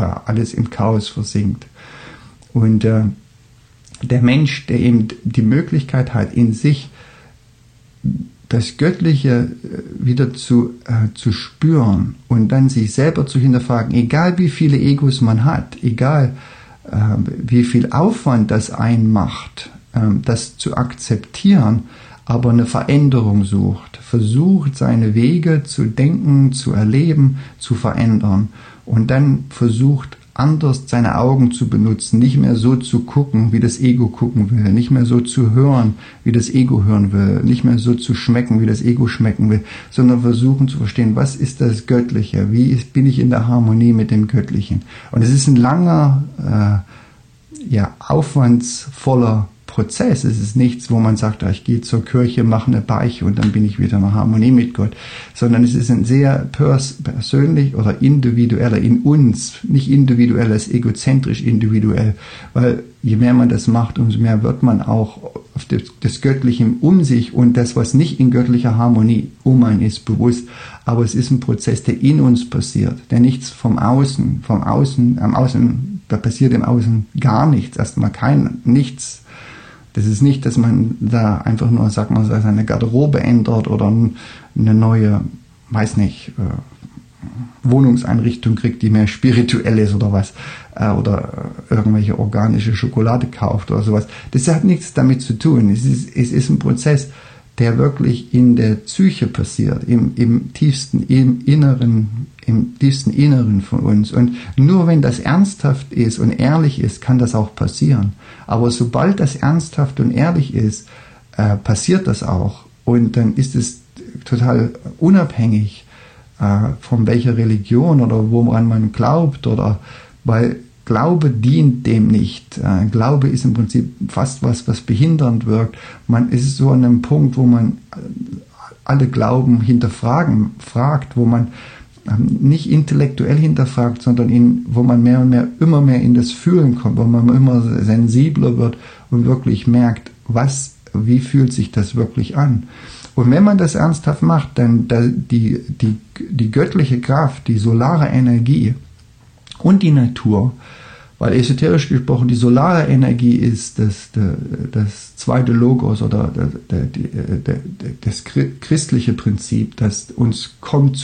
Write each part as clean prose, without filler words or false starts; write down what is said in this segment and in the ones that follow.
alles im Chaos versinkt. Und der Mensch, der eben die Möglichkeit hat, in sich das Göttliche wieder zu spüren und dann sich selber zu hinterfragen, egal wie viele Egos man hat, egal wie viel Aufwand das einmacht, das zu akzeptieren, aber eine Veränderung sucht, versucht seine Wege zu denken, zu erleben, zu verändern und dann versucht anders seine Augen zu benutzen, nicht mehr so zu gucken, wie das Ego gucken will, nicht mehr so zu hören, wie das Ego hören will, nicht mehr so zu schmecken, wie das Ego schmecken will, sondern versuchen zu verstehen, was ist das Göttliche, bin ich in der Harmonie mit dem Göttlichen. Und es ist ein langer, aufwandsvoller Prozess. Es ist nichts, wo man sagt, ich gehe zur Kirche, mache eine Beichte und dann bin ich wieder in der Harmonie mit Gott, sondern es ist ein sehr persönlich oder individueller, in uns, nicht individuell, es ist egozentrisch individuell, weil je mehr man das macht, umso mehr wird man auch auf das Göttliche um sich und das, was nicht in göttlicher Harmonie um einen ist, bewusst. Aber es ist ein Prozess, der in uns passiert, der nichts am Außen, da passiert im Außen gar nichts, erstmal nichts. Das ist nicht, dass man da einfach nur, seine Garderobe ändert oder eine neue, Wohnungseinrichtung kriegt, die mehr spirituell ist oder was, oder irgendwelche organische Schokolade kauft oder sowas. Das hat nichts damit zu tun. Es ist ein Prozess, der wirklich in der Psyche passiert, im tiefsten Inneren von uns. Und nur wenn das ernsthaft ist und ehrlich ist, kann das auch passieren. Aber sobald das ernsthaft und ehrlich ist, passiert das auch. Und dann ist es total unabhängig von welcher Religion oder woran man glaubt, oder weil Glaube dient dem nicht. Glaube ist im Prinzip fast was behindernd wirkt. Es ist so an einem Punkt, wo man alle Glauben fragt, wo man nicht intellektuell hinterfragt, sondern wo man immer mehr in das Fühlen kommt, wo man immer sensibler wird und wirklich merkt, wie fühlt sich das wirklich an. Und wenn man das ernsthaft macht, dann die göttliche Kraft, die solare Energie und die Natur, weil esoterisch gesprochen die solare Energie ist das zweite Logos oder das christliche Prinzip, das uns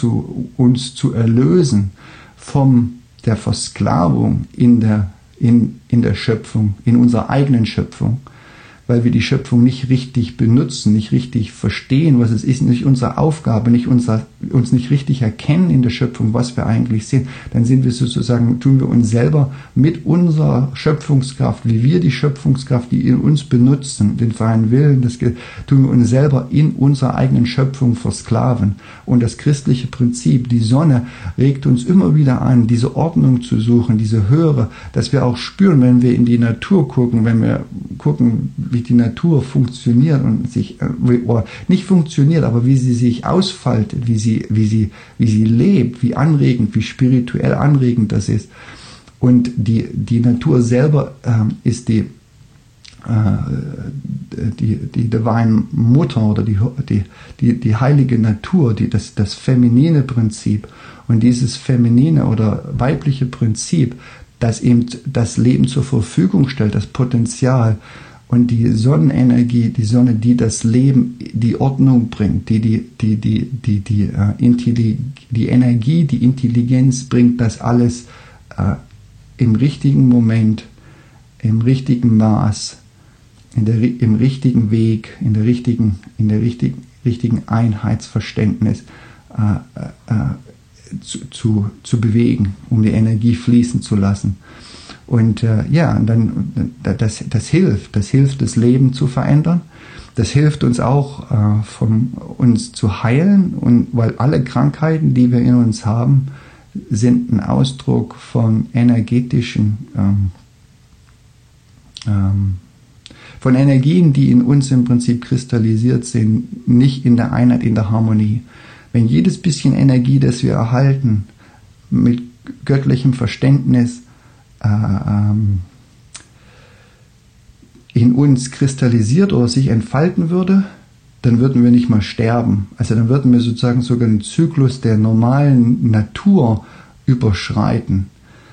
zu erlösen von der Versklavung in der Schöpfung, in unserer eigenen Schöpfung, weil wir die Schöpfung nicht richtig benutzen, nicht richtig verstehen, was es ist, nicht unsere Aufgabe, uns nicht richtig erkennen in der Schöpfung, was wir eigentlich sind, dann tun wir uns selber mit unserer Schöpfungskraft, wie wir die Schöpfungskraft, die in uns benutzen, den freien Willen, tun wir uns selber in unserer eigenen Schöpfung versklaven. Und das christliche Prinzip, die Sonne, regt uns immer wieder an, diese Ordnung zu suchen, diese höhere, dass wir auch spüren, wenn wir in die Natur gucken, wenn wir gucken, wie die Natur funktioniert und oder nicht funktioniert, aber wie sie sich ausfaltet, wie sie lebt, wie anregend, wie spirituell anregend das ist. Und die Natur selber ist die Divine Mutter oder die heilige Natur, das feminine Prinzip. Und dieses feminine oder weibliche Prinzip, das eben das Leben zur Verfügung stellt, das Potenzial, und die Sonnenenergie, die Sonne, die das Leben, die Ordnung bringt, die Energie, die Intelligenz bringt das alles im richtigen Moment, im richtigen Maß, im richtigen Weg, in der richtigen Einheitsverständnis zu bewegen, um die Energie fließen zu lassen. Und dann das hilft, das Leben zu verändern. Das hilft uns auch, von uns zu heilen, und weil alle Krankheiten, die wir in uns haben, sind ein Ausdruck von von Energien, die in uns im Prinzip kristallisiert sind, nicht in der Einheit, in der Harmonie. Wenn jedes bisschen Energie, das wir erhalten, mit göttlichem Verständnis in uns kristallisiert oder sich entfalten würde, dann würden wir nicht mal sterben. Also dann würden wir sozusagen sogar den Zyklus der normalen Natur überschreiten.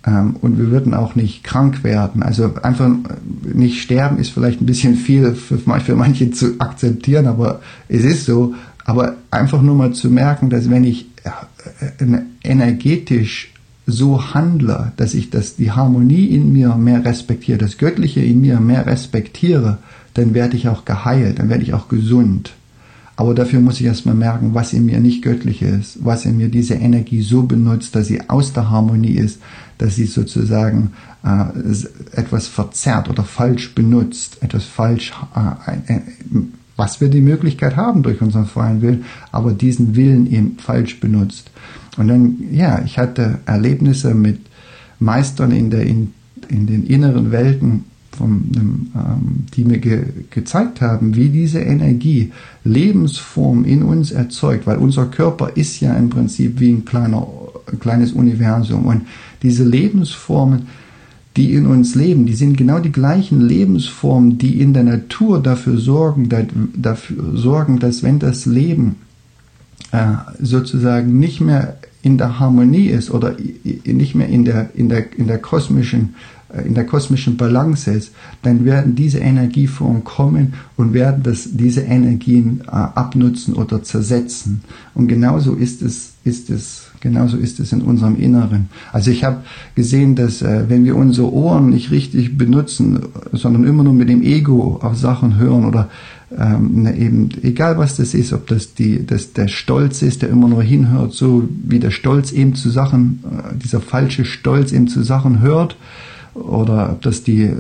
Und wir würden auch nicht krank werden. Also einfach nicht sterben ist vielleicht ein bisschen viel für manche zu akzeptieren, aber es ist so. Aber einfach nur mal zu merken, dass wenn ich energetisch so handle, dass ich die Harmonie in mir mehr respektiere, das Göttliche in mir mehr respektiere, dann werde ich auch geheilt, dann werde ich auch gesund. Aber dafür muss ich erstmal merken, was in mir nicht göttlich ist, was in mir diese Energie so benutzt, dass sie aus der Harmonie ist, dass sie sozusagen etwas verzerrt oder falsch benutzt, etwas falsch, was wir die Möglichkeit haben durch unseren freien Willen, aber diesen Willen eben falsch benutzt. Und dann, ja, ich hatte Erlebnisse mit Meistern in den inneren Welten, die mir gezeigt haben, wie diese Energie Lebensform in uns erzeugt, weil unser Körper ist ja im Prinzip wie ein kleines Universum und diese Lebensformen, die in uns leben, die sind genau die gleichen Lebensformen, die in der Natur dafür sorgen, dass wenn das Leben sozusagen nicht mehr in der Harmonie ist oder nicht mehr in der kosmischen Balance ist, dann werden diese Energieformen kommen und werden diese Energien abnutzen oder zersetzen. Und genauso ist es in unserem Inneren. Also ich habe gesehen, dass wenn wir unsere Ohren nicht richtig benutzen, sondern immer nur mit dem Ego auf Sachen hören oder eben egal was das ist, ob das der Stolz ist, der immer nur hinhört, so wie der Stolz eben zu Sachen, dieser falsche Stolz eben zu Sachen hört, oder ob das der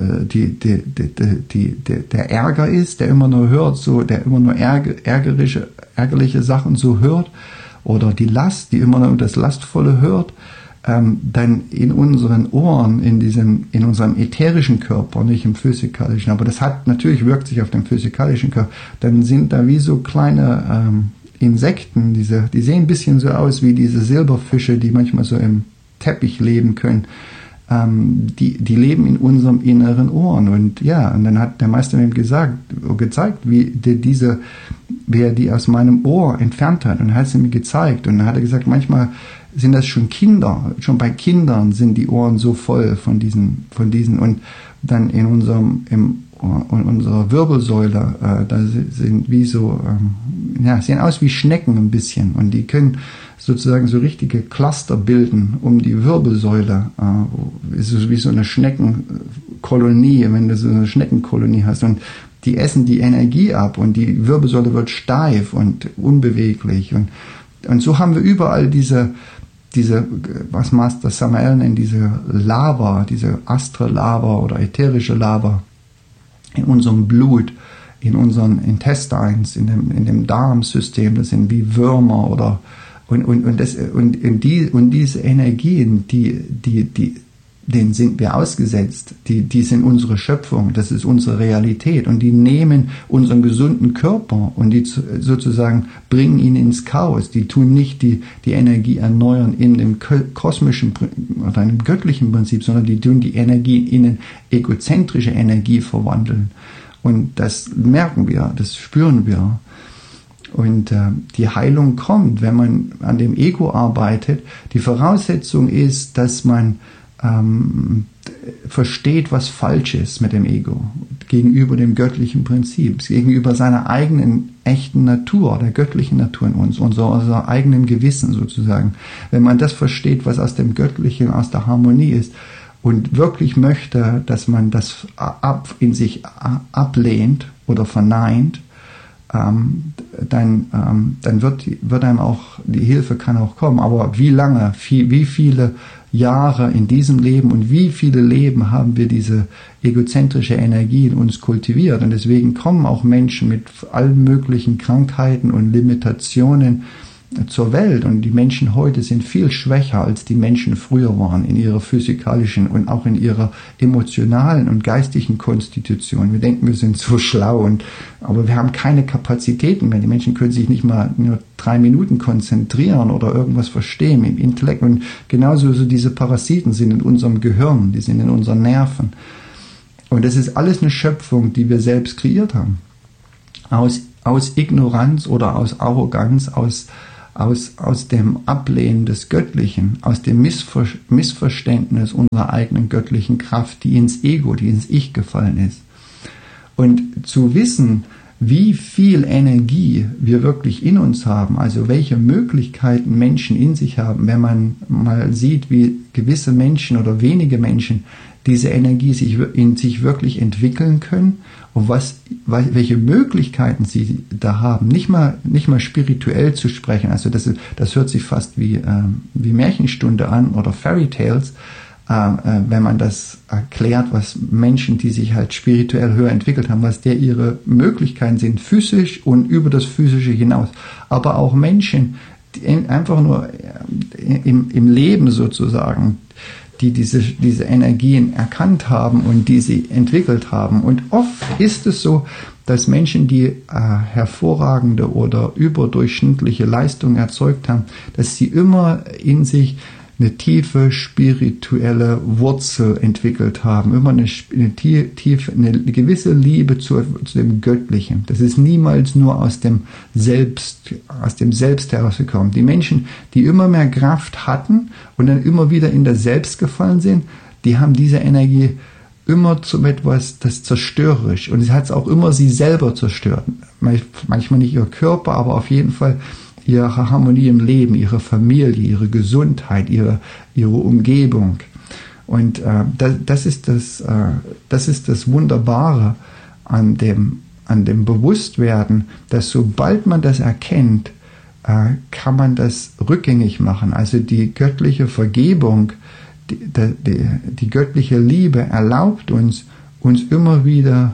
Ärger ist, der immer nur hört, so der immer nur ärgerliche Sachen so hört, oder die Last, die immer nur das Lastvolle hört, dann in unseren Ohren, in unserem ätherischen Körper, nicht im physikalischen, aber das natürlich wirkt sich auf den physikalischen Körper, dann sind da wie so kleine Insekten, die sehen ein bisschen so aus wie diese Silberfische, die manchmal so im Teppich leben können. Die leben in unserem inneren Ohren. Und ja, und dann hat der Meister mir gezeigt, wie er die aus meinem Ohr entfernt hat. Und er hat es mir gezeigt. Und dann hat er gesagt, manchmal sind das schon Kinder. Schon bei Kindern sind die Ohren so voll von diesen. Und dann in unserer Wirbelsäule, da sind wie so, sehen aus wie Schnecken ein bisschen. Und die können sozusagen so richtige Cluster bilden um die Wirbelsäule, ist wie so eine Schneckenkolonie, wenn du so eine Schneckenkolonie hast, und die essen die Energie ab und die Wirbelsäule wird steif und unbeweglich, und so haben wir überall diese, was Master Samael nennt, diese Lava, diese Astra-Lava oder ätherische Lava in unserem Blut, in unseren Intestines, in dem Darmsystem, das sind wie Würmer oder und diese Energien, denen sind wir ausgesetzt, die sind unsere Schöpfung, das ist unsere Realität, und die nehmen unseren gesunden Körper und die sozusagen bringen ihn ins Chaos, die tun nicht die Energie erneuern in dem kosmischen oder einem göttlichen Prinzip, sondern die tun die Energie in eine egozentrische Energie verwandeln, und das merken wir, das spüren wir. Und die Heilung kommt, wenn man an dem Ego arbeitet. Die Voraussetzung ist, dass man versteht, was falsch ist mit dem Ego gegenüber dem göttlichen Prinzip, gegenüber seiner eigenen echten Natur, der göttlichen Natur in uns, unser eigenen Gewissen sozusagen. Wenn man das versteht, was aus dem Göttlichen, aus der Harmonie ist, und wirklich möchte, dass man das in sich ablehnt oder verneint, dann wird einem auch, die Hilfe kann auch kommen. Aber wie lange, wie viele Jahre in diesem Leben und wie viele Leben haben wir diese egozentrische Energie in uns kultiviert? Und deswegen kommen auch Menschen mit allen möglichen Krankheiten und Limitationen zur Welt, und die Menschen heute sind viel schwächer, als die Menschen früher waren in ihrer physikalischen und auch in ihrer emotionalen und geistigen Konstitution. Wir denken, wir sind so schlau, aber wir haben keine Kapazitäten mehr. Die Menschen können sich nicht mal nur 3 Minuten konzentrieren oder irgendwas verstehen im Intellekt, und genauso so diese Parasiten sind in unserem Gehirn, die sind in unseren Nerven. Und das ist alles eine Schöpfung, die wir selbst kreiert haben. Aus Ignoranz oder aus Arroganz, aus aus dem Ablehnen des Göttlichen, aus dem Missverständnis unserer eigenen göttlichen Kraft, die ins Ego, die ins Ich gefallen ist. Und zu wissen, wie viel Energie wir wirklich in uns haben, also welche Möglichkeiten Menschen in sich haben, wenn man mal sieht, wie gewisse Menschen oder wenige Menschen diese Energie in sich wirklich entwickeln können und welche Möglichkeiten sie da haben, nicht mal spirituell zu sprechen, also das hört sich fast wie Märchenstunde an oder Fairy Tales, wenn man das erklärt, was Menschen, die sich halt spirituell höher entwickelt haben, was ihre Möglichkeiten sind, physisch und über das Physische hinaus. Aber auch Menschen, die einfach nur im Leben sozusagen, die diese Energien erkannt haben und die sie entwickelt haben. Und oft ist es so, dass Menschen, die hervorragende oder überdurchschnittliche Leistungen erzeugt haben, dass sie immer in sich eine tiefe spirituelle Wurzel entwickelt haben, immer eine gewisse Liebe zu dem Göttlichen. Das ist niemals nur aus dem Selbst herausgekommen. Die Menschen, die immer mehr Kraft hatten und dann immer wieder in das Selbst gefallen sind, die haben diese Energie immer zu etwas, das zerstörerisch, und es hat auch immer sie selber zerstört. Manchmal nicht ihr Körper, aber auf jeden Fall ihre Harmonie im Leben, ihre Familie, ihre Gesundheit, ihre Umgebung. Und das ist das Wunderbare an dem Bewusstwerden, dass sobald man das erkennt, kann man das rückgängig machen. Also die göttliche Vergebung, die göttliche Liebe erlaubt uns immer wieder,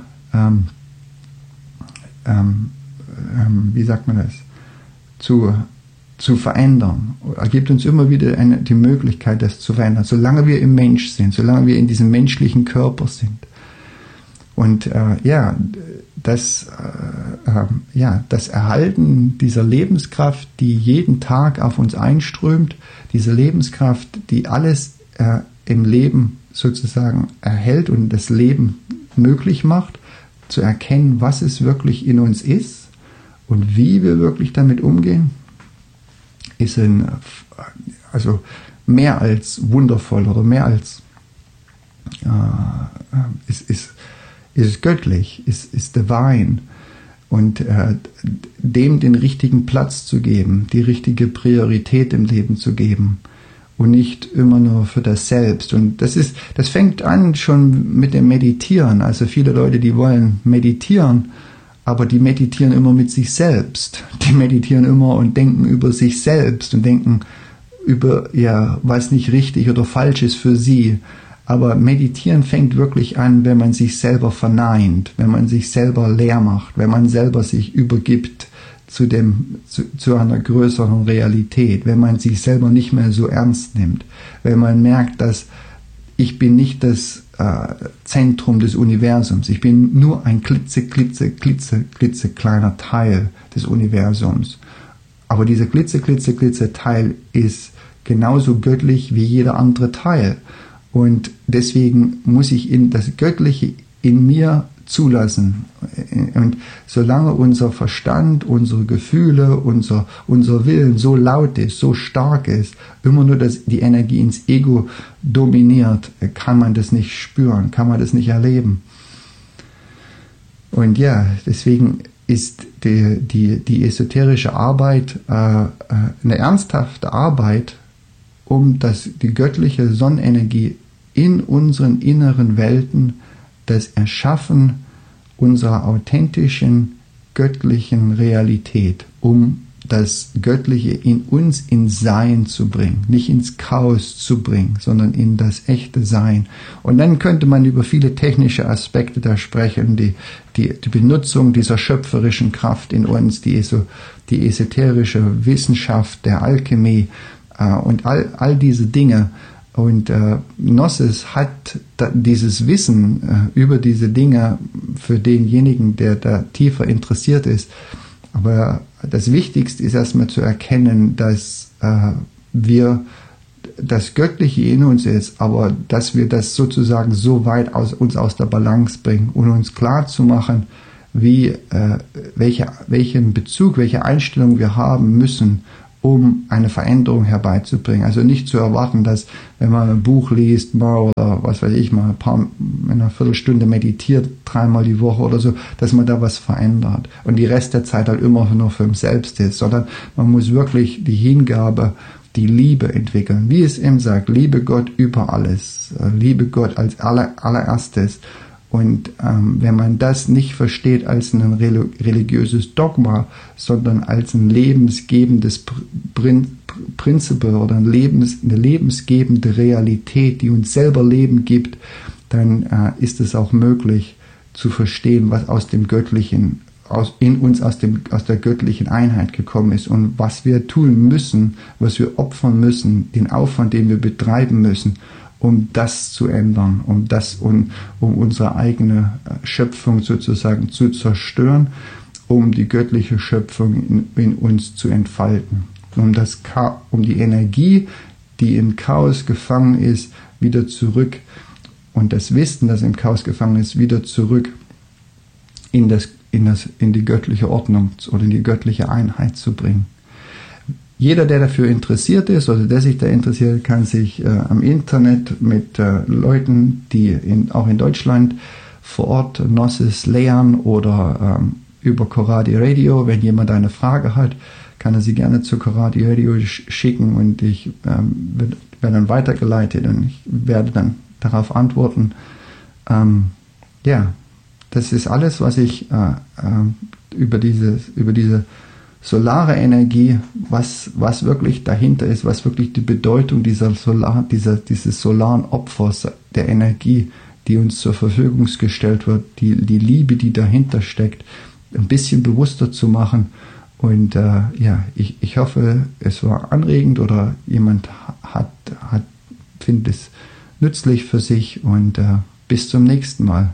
wie sagt man das, zu verändern. Er gibt uns immer wieder die Möglichkeit, das zu verändern, solange wir im Mensch sind, solange wir in diesem menschlichen Körper sind. Und das Erhalten dieser Lebenskraft, die jeden Tag auf uns einströmt, diese Lebenskraft, die alles im Leben sozusagen erhält und das Leben möglich macht, zu erkennen, was es wirklich in uns ist und wie wir wirklich damit umgehen, ist mehr als wundervoll oder mehr als ist göttlich, ist divine. Und dem den richtigen Platz zu geben, die richtige Priorität im Leben zu geben und nicht immer nur für das Selbst. Und das fängt an schon mit dem Meditieren. Also viele Leute, die wollen meditieren, aber die meditieren immer mit sich selbst. Die meditieren immer und denken über sich selbst und denken über, was nicht richtig oder falsch ist für sie. Aber Meditieren fängt wirklich an, wenn man sich selber verneint, wenn man sich selber leer macht, wenn man selber sich übergibt zu einer größeren Realität, wenn man sich selber nicht mehr so ernst nimmt, wenn man merkt, dass ich bin nicht das Zentrum des Universums. Ich bin nur ein klitzekleiner Teil des Universums. Aber dieser Teil ist genauso göttlich wie jeder andere Teil. Und deswegen muss ich das Göttliche in mir zulassen. Und solange unser Verstand, unsere Gefühle, unser Willen so laut ist, so stark ist, immer nur die Energie ins Ego dominiert, kann man das nicht spüren, kann man das nicht erleben. Und deswegen ist die esoterische Arbeit eine ernsthafte Arbeit, um die göttliche Sonnenenergie in unseren inneren Welten, das Erschaffen unserer authentischen göttlichen Realität, um das Göttliche in uns ins Sein zu bringen, nicht ins Chaos zu bringen, sondern in das echte Sein. Und dann könnte man über viele technische Aspekte da sprechen, die Benutzung dieser schöpferischen Kraft in uns, die esoterische Wissenschaft der Alchemie und all diese Dinge. Und Gnosis hat dieses Wissen über diese Dinge für denjenigen, der da tiefer interessiert ist. Aber das Wichtigste ist erstmal zu erkennen, dass das Göttliche in uns ist, aber dass wir das sozusagen so weit uns aus der Balance bringen und uns klar zu machen, welchen Bezug, welche Einstellung wir haben müssen, um eine Veränderung herbeizubringen. Also nicht zu erwarten, dass, wenn man ein Buch liest, mal oder was weiß ich, mal in einer Viertelstunde meditiert, 3-mal die Woche oder so, dass man da was verändert und die Rest der Zeit halt immer nur für sich selbst ist, sondern man muss wirklich die Hingabe, die Liebe entwickeln. Wie es eben sagt, liebe Gott über alles, liebe Gott als allererstes. Und wenn man das nicht versteht als ein religiöses Dogma, sondern als ein lebensgebendes Prinzip oder eine lebensgebende Realität, die uns selber Leben gibt, dann ist es auch möglich zu verstehen, was aus dem Göttlichen, aus der göttlichen Einheit gekommen ist und was wir tun müssen, was wir opfern müssen, den Aufwand, den wir betreiben müssen, um das zu ändern, um unsere eigene Schöpfung sozusagen zu zerstören, um die göttliche Schöpfung in uns zu entfalten, um die Energie, die im Chaos gefangen ist, wieder zurück, und das Wissen, das im Chaos gefangen ist, wieder zurück in die göttliche Ordnung oder in die göttliche Einheit zu bringen. Jeder, der dafür interessiert ist oder der sich da interessiert, kann sich am Internet mit Leuten, die auch in Deutschland vor Ort Gnosis lehren oder über Coradi Radio, wenn jemand eine Frage hat, kann er sie gerne zu Coradi Radio schicken und ich werde dann weitergeleitet und ich werde dann darauf antworten. Das ist alles, was ich über diese solare Energie, was wirklich dahinter ist, was wirklich die Bedeutung dieses solaren Opfers der Energie, die uns zur Verfügung gestellt wird, die Liebe, die dahinter steckt, ein bisschen bewusster zu machen. Und ich hoffe, es war anregend oder jemand findet es nützlich für sich, und bis zum nächsten Mal.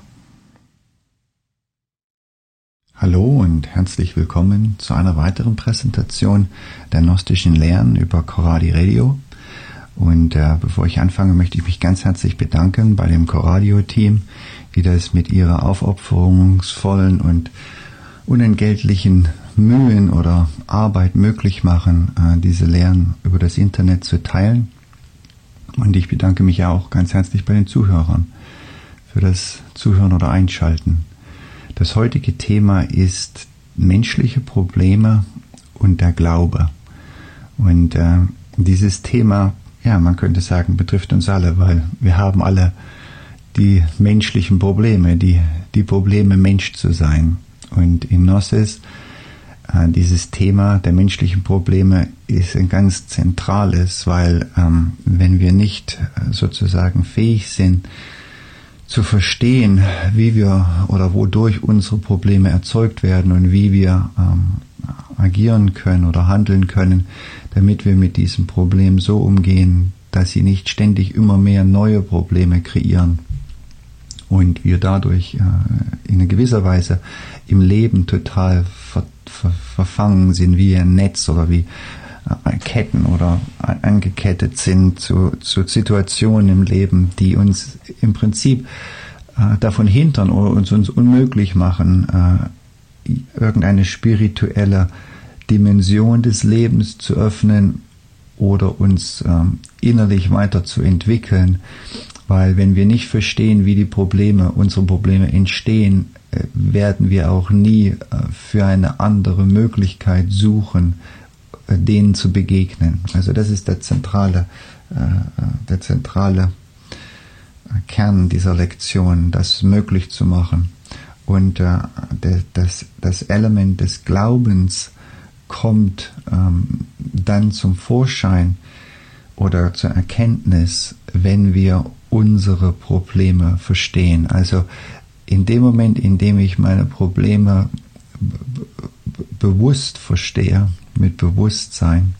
Hallo und herzlich willkommen zu einer weiteren Präsentation der gnostischen Lehren über Coradi Radio. Und bevor ich anfange, möchte ich mich ganz herzlich bedanken bei dem Coradio-Team, die das mit ihrer aufopferungsvollen und unentgeltlichen Mühen oder Arbeit möglich machen, diese Lehren über das Internet zu teilen. Und ich bedanke mich auch ganz herzlich bei den Zuhörern für das Zuhören oder Einschalten. Das heutige Thema ist menschliche Probleme und der Glaube. Und dieses Thema, man könnte sagen, betrifft uns alle, weil wir haben alle die menschlichen Probleme, die Probleme, Mensch zu sein. Und in Gnosis, dieses Thema der menschlichen Probleme ist ein ganz zentrales, weil wenn wir nicht sozusagen fähig sind, zu verstehen, wie wir oder wodurch unsere Probleme erzeugt werden und wie wir agieren können oder handeln können, damit wir mit diesem Problem so umgehen, dass sie nicht ständig immer mehr neue Probleme kreieren und wir dadurch in gewisser Weise im Leben total verfangen sind, wie ein Netz oder wie Ketten oder angekettet sind zu Situationen im Leben, die uns im Prinzip davon hindern oder uns unmöglich machen, irgendeine spirituelle Dimension des Lebens zu öffnen oder uns innerlich weiterzuentwickeln. Weil wenn wir nicht verstehen, wie unsere Probleme entstehen, werden wir auch nie für eine andere Möglichkeit suchen, denen zu begegnen. Also das ist der zentrale Kern dieser Lektion, das möglich zu machen. Und das Element des Glaubens kommt dann zum Vorschein oder zur Erkenntnis, wenn wir unsere Probleme verstehen. Also in dem Moment, in dem ich meine Probleme bewusst verstehe, mit Bewusstsein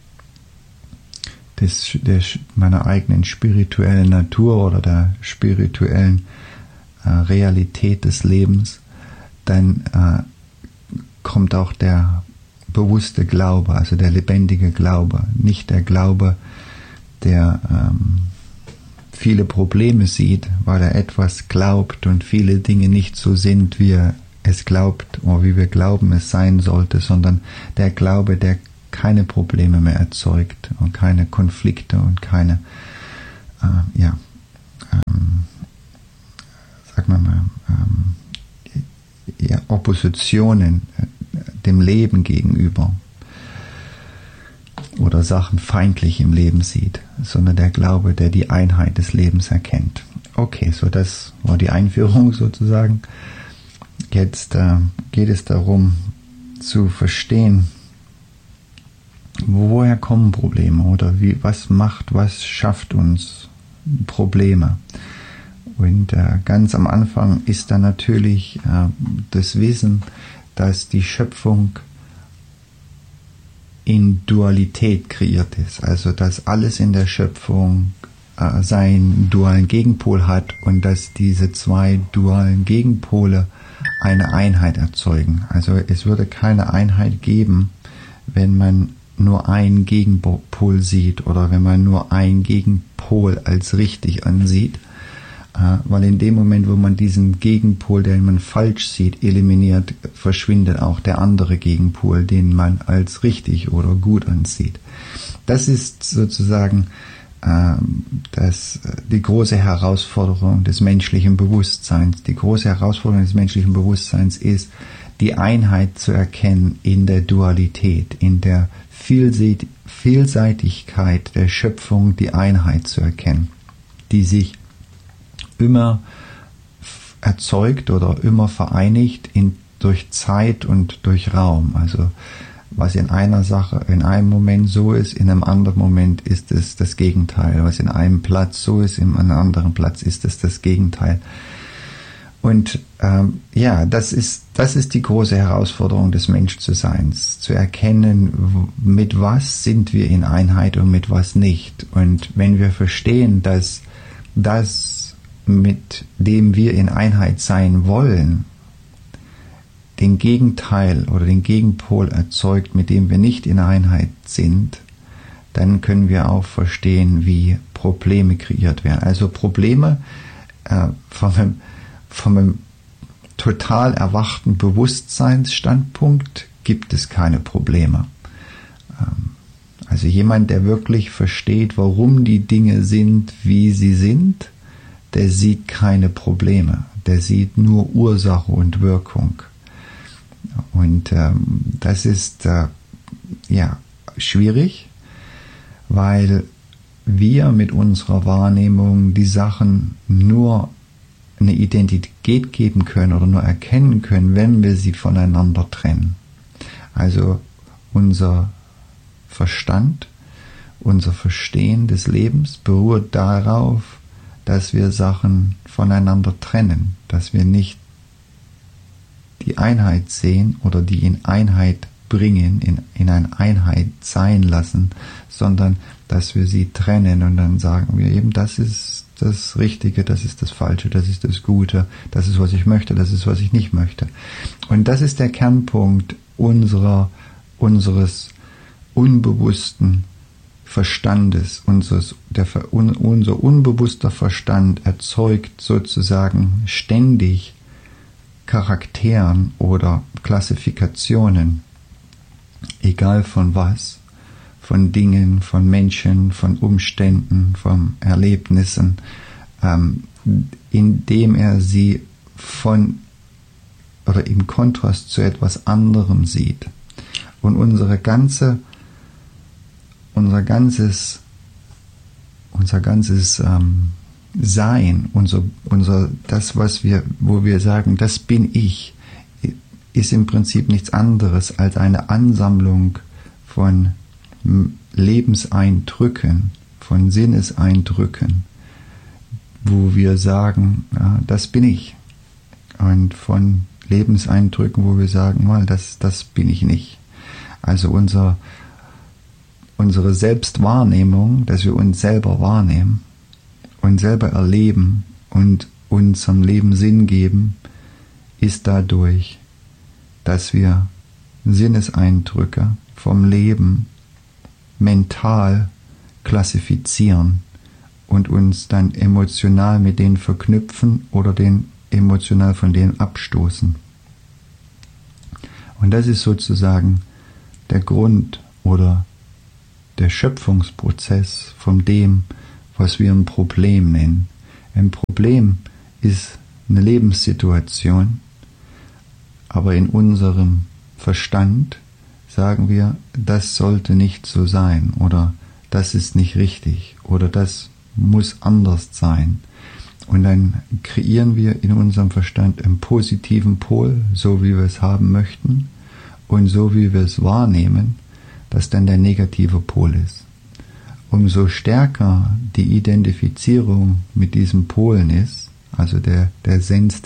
meiner eigenen spirituellen Natur oder der spirituellen Realität des Lebens, dann kommt auch der bewusste Glaube, also der lebendige Glaube, nicht der Glaube, der viele Probleme sieht, weil er etwas glaubt und viele Dinge nicht so sind, wie er es glaubt oder wie wir glauben, es sein sollte, sondern der Glaube, der keine Probleme mehr erzeugt und keine Konflikte und keine, Oppositionen dem Leben gegenüber oder Sachen feindlich im Leben sieht, sondern der Glaube, der die Einheit des Lebens erkennt. Okay, so das war die Einführung sozusagen. Jetzt geht es darum zu verstehen, woher kommen Probleme oder was schafft uns Probleme. Und ganz am Anfang ist da natürlich das Wissen, dass die Schöpfung in Dualität kreiert ist. Also dass alles in der Schöpfung seinen dualen Gegenpol hat und dass diese zwei dualen Gegenpole eine Einheit erzeugen. Also es würde keine Einheit geben, wenn man nur einen Gegenpol sieht oder wenn man nur einen Gegenpol als richtig ansieht. Weil in dem Moment, wo man diesen Gegenpol, den man falsch sieht, eliminiert, verschwindet auch der andere Gegenpol, den man als richtig oder gut ansieht. Das ist sozusagen die große Herausforderung des menschlichen Bewusstseins. Die große Herausforderung des menschlichen Bewusstseins ist, die Einheit zu erkennen in der Dualität, in der Vielseitigkeit der Schöpfung, die Einheit zu erkennen, die sich immer erzeugt oder immer vereinigt durch Zeit und durch Raum. Also was in einer Sache, in einem Moment so ist, in einem anderen Moment ist es das Gegenteil. Was in einem Platz so ist, in einem anderen Platz ist es das Gegenteil. Und das ist die große Herausforderung des Menschseins, zu erkennen, mit was sind wir in Einheit und mit was nicht. Und wenn wir verstehen, dass das, mit dem wir in Einheit sein wollen, den Gegenteil oder den Gegenpol erzeugt, mit dem wir nicht in Einheit sind, dann können wir auch verstehen, wie Probleme kreiert werden. Also Probleme von einem total erwachten Bewusstseinsstandpunkt gibt es keine Probleme. Also jemand, der wirklich versteht, warum die Dinge sind, wie sie sind, der sieht keine Probleme. Der sieht nur Ursache und Wirkung. Und das ist schwierig, weil wir mit unserer Wahrnehmung die Sachen nur eine Identität geben können oder nur erkennen können, wenn wir sie voneinander trennen. Also unser Verstand, unser Verstehen des Lebens beruht darauf, dass wir Sachen voneinander trennen, dass wir nicht die Einheit sehen oder die in Einheit bringen, in eine Einheit sein lassen, sondern dass wir sie trennen und dann sagen wir eben, das ist das Richtige, das ist das Falsche, das ist das Gute, das ist, was ich möchte, das ist, was ich nicht möchte. Und das ist der Kernpunkt unseres unbewussten Verstandes. Unser unbewusster Verstand erzeugt sozusagen ständig Charakteren oder Klassifikationen, egal von was, von Dingen, von Menschen, von Umständen, von Erlebnissen, indem er sie im Kontrast zu etwas anderem sieht. Und unser ganzes Sein, das, wo wir sagen, das bin ich, ist im Prinzip nichts anderes als eine Ansammlung von Lebenseindrücken, von Sinneseindrücken, wo wir sagen, ja, das bin ich. Und von Lebenseindrücken, wo wir sagen, mal, das bin ich nicht. Also unsere Selbstwahrnehmung, dass wir uns selber wahrnehmen und selber erleben und unserem Leben Sinn geben, ist dadurch, dass wir Sinneseindrücke vom Leben mental klassifizieren und uns dann emotional mit denen verknüpfen oder emotional von denen abstoßen. Und das ist sozusagen der Grund oder der Schöpfungsprozess von dem, was wir ein Problem nennen. Ein Problem ist eine Lebenssituation, aber in unserem Verstand sagen wir, das sollte nicht so sein oder das ist nicht richtig oder das muss anders sein. Und dann kreieren wir in unserem Verstand einen positiven Pol, so wie wir es haben möchten und so wie wir es wahrnehmen, dass dann der negative Pol ist. Umso stärker die Identifizierung mit diesem Polen ist, also der Sens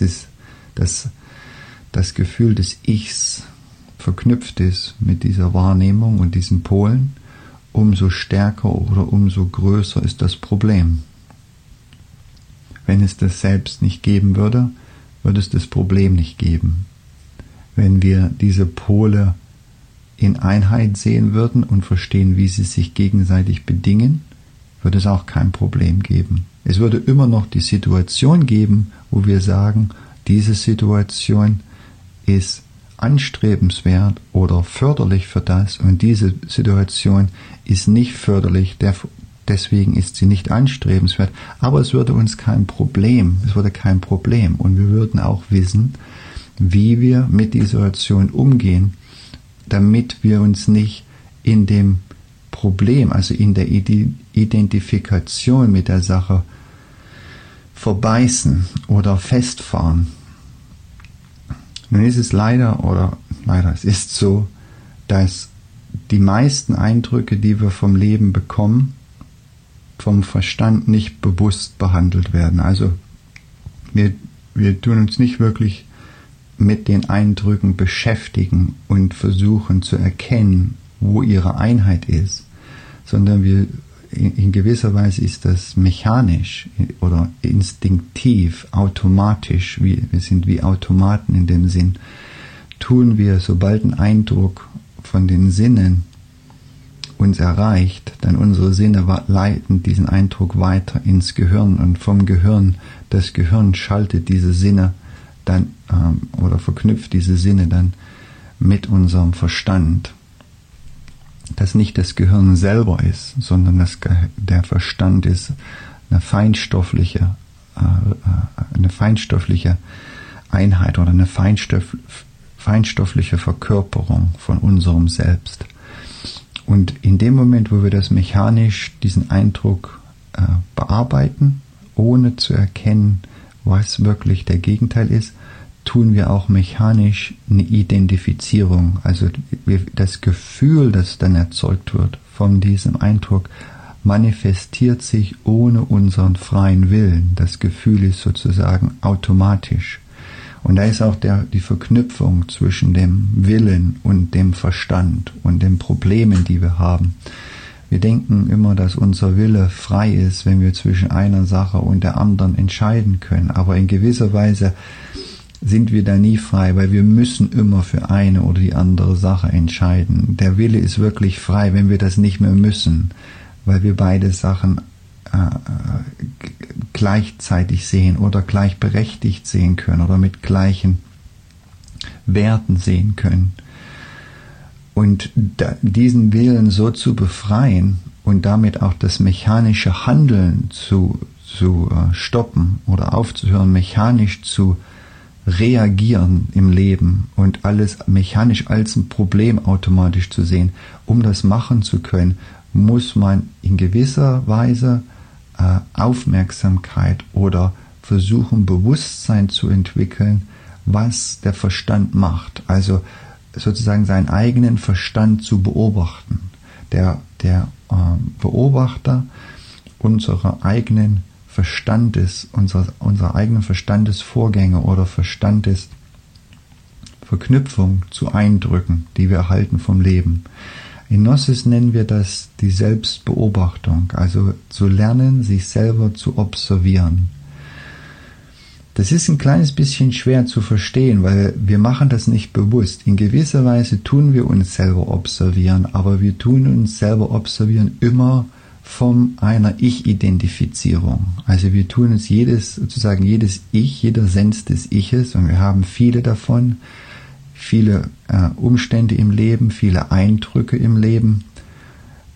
das Gefühl des Ichs verknüpft ist mit dieser Wahrnehmung und diesen Polen, umso stärker oder umso größer ist das Problem. Wenn es das Selbst nicht geben würde, würde es das Problem nicht geben. Wenn wir diese Pole in Einheit sehen würden und verstehen, wie sie sich gegenseitig bedingen, würde es auch kein Problem geben. Es würde immer noch die Situation geben, wo wir sagen, diese Situation ist anstrebenswert oder förderlich für das und diese Situation ist nicht förderlich, deswegen ist sie nicht anstrebenswert, aber es würde uns kein Problem und wir würden auch wissen, wie wir mit dieser Situation umgehen, damit wir uns nicht in dem Problem, also in der Identifikation mit der Sache verbeißen oder festfahren. Nun ist es es ist so, dass die meisten Eindrücke, die wir vom Leben bekommen, vom Verstand nicht bewusst behandelt werden. Also wir tun uns nicht wirklich mit den Eindrücken beschäftigen und versuchen zu erkennen, wo ihre Einheit ist, sondern in gewisser Weise ist das mechanisch oder instinktiv, automatisch, wir sind wie Automaten in dem Sinn, tun wir, sobald ein Eindruck von den Sinnen uns erreicht, dann unsere Sinne leiten diesen Eindruck weiter ins Gehirn und vom Gehirn, das Gehirn schaltet diese Sinne dann oder verknüpft diese Sinne dann mit unserem Verstand, das nicht das Gehirn selber ist, sondern der Verstand ist eine feinstoffliche Einheit oder eine feinstoffliche Verkörperung von unserem Selbst. Und in dem Moment, wo wir das mechanisch, diesen Eindruck bearbeiten, ohne zu erkennen, was wirklich der Gegenteil ist, tun wir auch mechanisch eine Identifizierung. Also das Gefühl, das dann erzeugt wird von diesem Eindruck, manifestiert sich ohne unseren freien Willen. Das Gefühl ist sozusagen automatisch. Und da ist auch die Verknüpfung zwischen dem Willen und dem Verstand und den Problemen, die wir haben. Wir denken immer, dass unser Wille frei ist, wenn wir zwischen einer Sache und der anderen entscheiden können. Aber in gewisser Weise sind wir da nie frei, weil wir müssen immer für eine oder die andere Sache entscheiden. Der Wille ist wirklich frei, wenn wir das nicht mehr müssen, weil wir beide Sachen gleichzeitig sehen oder gleichberechtigt sehen können oder mit gleichen Werten sehen können. Und diesen Willen so zu befreien und damit auch das mechanische Handeln zu stoppen oder aufzuhören, mechanisch zu reagieren im Leben und alles mechanisch als ein Problem automatisch zu sehen. Um das machen zu können, muss man in gewisser Weise Aufmerksamkeit oder versuchen, Bewusstsein zu entwickeln, was der Verstand macht. Also sozusagen seinen eigenen Verstand zu beobachten. Der Beobachter unserer eigenen unserer eigenen Verstandesvorgänge oder Verstandesverknüpfung zu Eindrücken, die wir erhalten vom Leben. In Gnosis nennen wir das die Selbstbeobachtung, also zu lernen, sich selber zu observieren. Das ist ein kleines bisschen schwer zu verstehen, weil wir machen das nicht bewusst. In gewisser Weise tun wir uns selber observieren, aber wir tun uns selber observieren immer von einer Ich-Identifizierung. Also wir tun uns jedes Ich, jeder Sens des Iches, und wir haben viele davon, viele Umstände im Leben, viele Eindrücke im Leben,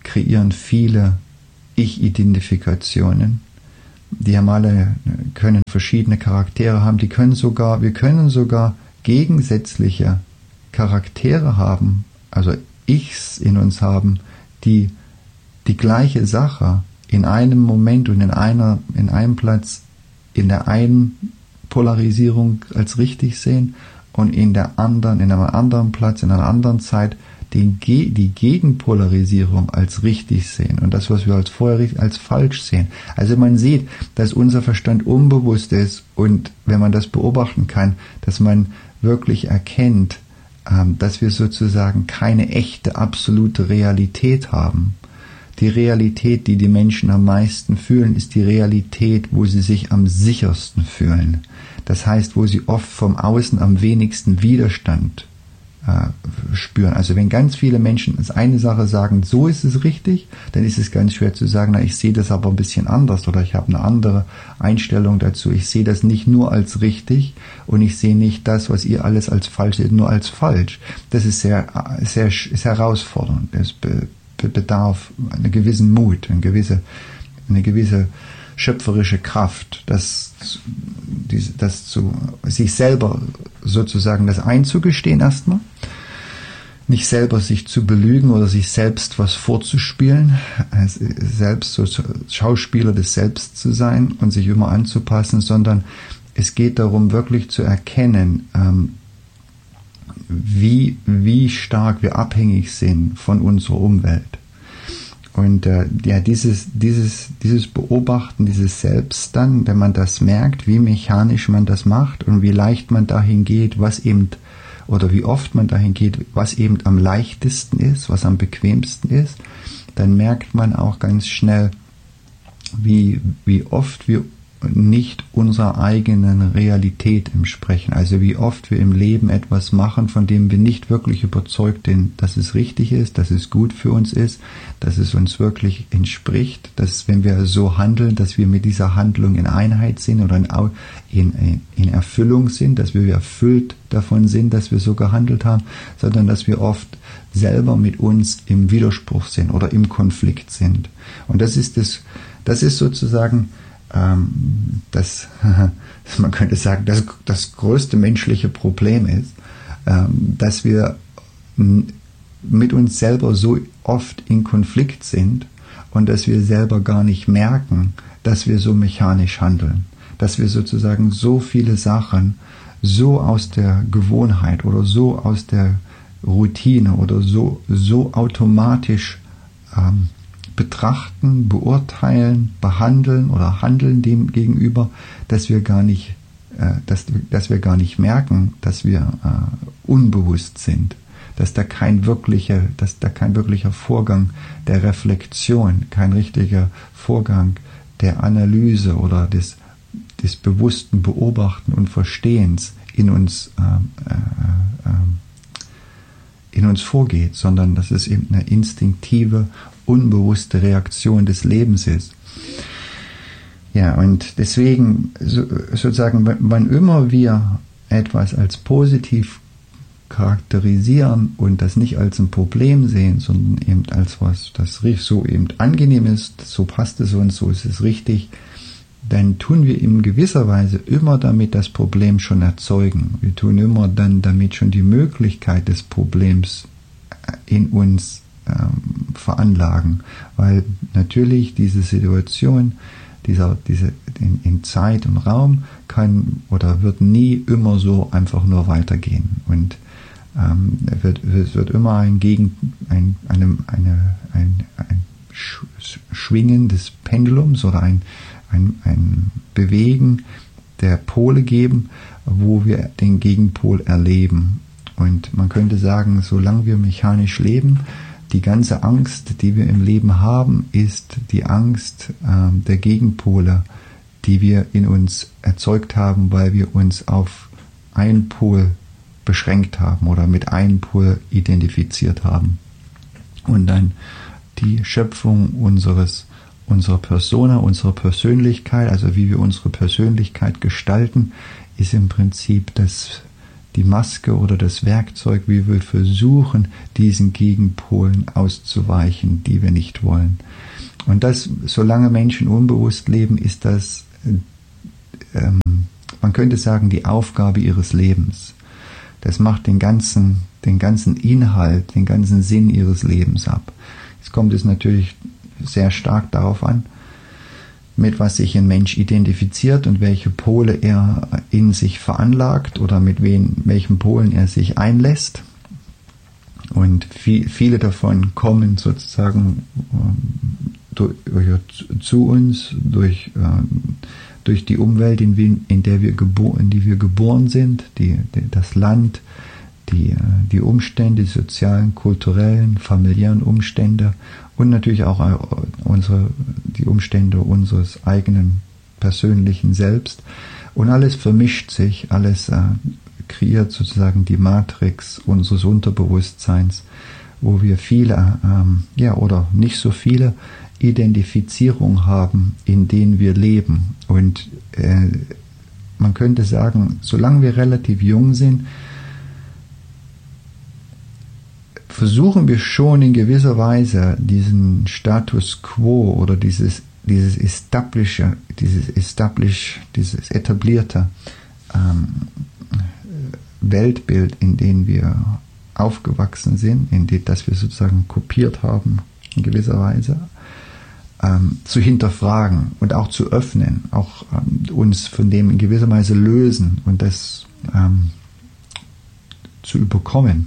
kreieren viele Ich-Identifikationen. Die haben alle, können verschiedene Charaktere haben, wir können sogar gegensätzliche Charaktere haben, also Ichs in uns haben, die die gleiche Sache in einem Moment und in einem Platz, in der einen Polarisierung als richtig sehen und in einem anderen Platz, in einer anderen Zeit die Gegenpolarisierung als richtig sehen und das, was wir als falsch sehen. Also man sieht, dass unser Verstand unbewusst ist und wenn man das beobachten kann, dass man wirklich erkennt, dass wir sozusagen keine echte, absolute Realität haben. Die Realität, die die Menschen am meisten fühlen, ist die Realität, wo sie sich am sichersten fühlen. Das heißt, wo sie oft vom Außen am wenigsten Widerstand spüren. Also wenn ganz viele Menschen als eine Sache sagen, so ist es richtig, dann ist es ganz schwer zu sagen, na, ich sehe das aber ein bisschen anders oder ich habe eine andere Einstellung dazu. Ich sehe das nicht nur als richtig und ich sehe nicht das, was ihr alles als falsch seht, nur als falsch. Das ist sehr herausfordernd. Das bedarf einen gewissen Mut, eine gewisse schöpferische Kraft, sich selber sozusagen das einzugestehen erstmal, nicht selber sich zu belügen oder sich selbst was vorzuspielen, selbst so Schauspieler des Selbst zu sein und sich immer anzupassen, sondern es geht darum, wirklich zu erkennen, wie stark wir abhängig sind von unserer Umwelt. Und dieses Beobachten, dieses Selbst dann, wenn man das merkt, wie mechanisch man das macht und wie leicht man dahin geht, wie oft man dahin geht, was eben am leichtesten ist, was am bequemsten ist, dann merkt man auch ganz schnell, wie oft wir nicht unserer eigenen Realität entsprechen. Also wie oft wir im Leben etwas machen, von dem wir nicht wirklich überzeugt sind, dass es richtig ist, dass es gut für uns ist, dass es uns wirklich entspricht, dass wenn wir so handeln, dass wir mit dieser Handlung in Einheit sind oder in Erfüllung sind, dass wir erfüllt davon sind, dass wir so gehandelt haben, sondern dass wir oft selber mit uns im Widerspruch sind oder im Konflikt sind. Und das ist sozusagen man könnte sagen, das größte menschliche Problem ist, dass wir mit uns selber so oft in Konflikt sind und dass wir selber gar nicht merken, dass wir so mechanisch handeln, dass wir sozusagen so viele Sachen so aus der Gewohnheit oder so aus der Routine oder so automatisch betrachten, beurteilen, behandeln oder handeln dem gegenüber, dass wir gar nicht merken, dass wir unbewusst sind, dass da kein wirklicher Vorgang der Reflexion, kein richtiger Vorgang der Analyse oder des bewussten Beobachten und Verstehens in uns vorgeht, sondern dass es eben eine instinktive, unbewusste Reaktion des Lebens ist. Ja, und deswegen sozusagen, wann immer wir etwas als positiv charakterisieren und das nicht als ein Problem sehen, sondern eben als was, das so eben angenehm ist, so passt es uns, so ist es richtig, dann tun wir in gewisser Weise immer damit das Problem schon erzeugen. Wir tun immer dann damit schon die Möglichkeit des Problems in uns veranlagen, weil natürlich diese Situation, in Zeit und Raum kann oder wird nie immer so einfach nur weitergehen und es wird immer ein Schwingen des Pendulums oder ein Bewegen der Pole geben, wo wir den Gegenpol erleben. Und man könnte sagen, solange wir mechanisch leben, die ganze Angst, die wir im Leben haben, ist die Angst der Gegenpole, die wir in uns erzeugt haben, weil wir uns auf einen Pol beschränkt haben oder mit einem Pol identifiziert haben. Und dann die Schöpfung unserer Persona, unserer Persönlichkeit, also wie wir unsere Persönlichkeit gestalten, ist im Prinzip die Maske oder das Werkzeug, wie wir versuchen, diesen Gegenpolen auszuweichen, die wir nicht wollen. Und das, solange Menschen unbewusst leben, ist das, man könnte sagen, die Aufgabe ihres Lebens. Das macht den ganzen Inhalt, den ganzen Sinn ihres Lebens ab. Jetzt kommt es natürlich sehr stark darauf an, mit was sich ein Mensch identifiziert und welche Pole er in sich veranlagt oder mit welchen Polen er sich einlässt. Und viele davon kommen sozusagen zu uns durch die Umwelt, in der wir geboren sind, das Land, die Umstände, die sozialen, kulturellen, familiären Umstände und natürlich auch die Umstände unseres eigenen persönlichen Selbst. Und alles vermischt sich, alles kreiert sozusagen die Matrix unseres Unterbewusstseins, wo wir viele, oder nicht so viele Identifizierungen haben, in denen wir leben. Und man könnte sagen, solange wir relativ jung sind, versuchen wir schon in gewisser Weise diesen Status quo oder dieses etablierte Weltbild, in dem wir aufgewachsen sind, das wir sozusagen kopiert haben, in gewisser Weise, zu hinterfragen und auch zu öffnen, auch uns von dem in gewisser Weise lösen und das zu überkommen.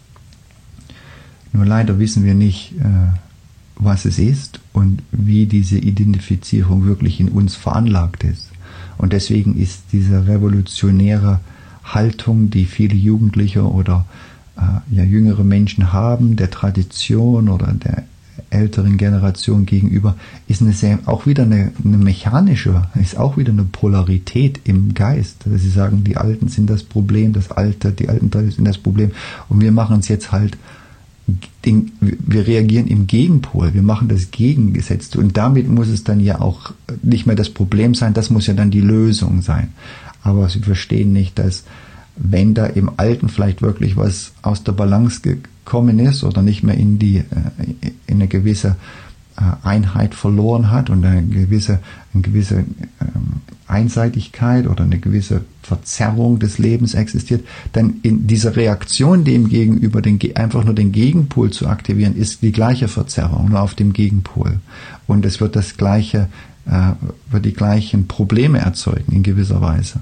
Nur leider wissen wir nicht, was es ist und wie diese Identifizierung wirklich in uns veranlagt ist. Und deswegen ist diese revolutionäre Haltung, die viele Jugendliche oder jüngere Menschen haben, der Tradition oder der älteren Generation gegenüber, ist auch wieder eine mechanische, ist auch wieder eine Polarität im Geist. Dass sie sagen, die Alten sind das Problem, die Alten sind das Problem und wir machen es jetzt halt, wir reagieren im Gegenpol, wir machen das Gegengesetzte und damit muss es dann ja auch nicht mehr das Problem sein, das muss ja dann die Lösung sein. Aber sie verstehen nicht, dass wenn da im Alten vielleicht wirklich was aus der Balance gekommen ist oder nicht mehr in eine gewisse Einheit verloren hat und eine gewisse Einseitigkeit oder eine gewisse Verzerrung des Lebens existiert, dann in dieser Reaktion dem gegenüber einfach nur den Gegenpol zu aktivieren, ist die gleiche Verzerrung, nur auf dem Gegenpol. Und es wird wird die gleichen Probleme erzeugen in gewisser Weise.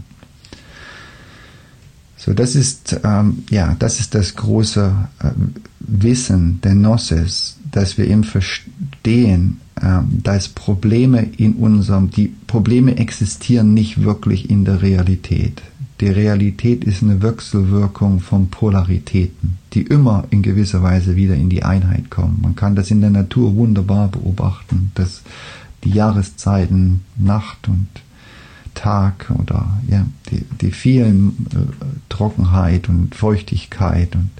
So, das ist das große Wissen der Gnosis, dass wir eben verstehen, dass die Probleme existieren nicht wirklich in der Realität. Die Realität ist eine Wechselwirkung von Polaritäten, die immer in gewisser Weise wieder in die Einheit kommen. Man kann das in der Natur wunderbar beobachten, dass die Jahreszeiten, Nacht und Tag oder die vielen Trockenheit und Feuchtigkeit und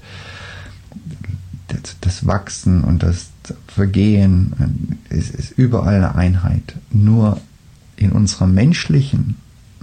das Wachsen und das Vergehen, es ist überall eine Einheit. Nur in unserer menschlichen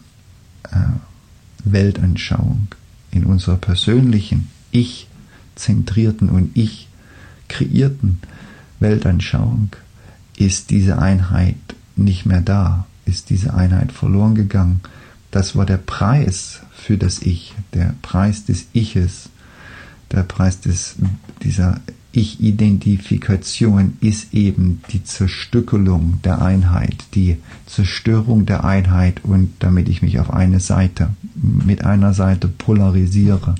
Weltanschauung, in unserer persönlichen, ich-zentrierten und ich-kreierten Weltanschauung ist diese Einheit nicht mehr da, ist diese Einheit verloren gegangen. Das war der Preis für das Ich, der Preis des Iches, der Preis dieser Ich-Identifikation ist eben die Zerstückelung der Einheit, die Zerstörung der Einheit und damit ich mich mit einer Seite polarisiere.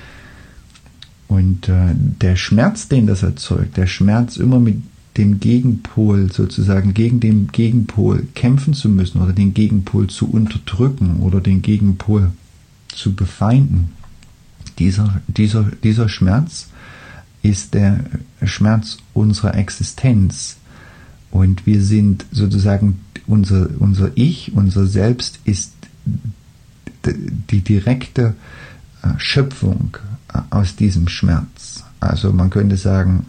Und der Schmerz, den das erzeugt, der Schmerz immer mit dem Gegenpol sozusagen, gegen den Gegenpol kämpfen zu müssen oder den Gegenpol zu unterdrücken oder den Gegenpol zu befeinden, dieser Schmerz ist der Schmerz unserer Existenz. Und wir sind sozusagen, unser Ich, unser Selbst ist die direkte Schöpfung aus diesem Schmerz. Also man könnte sagen,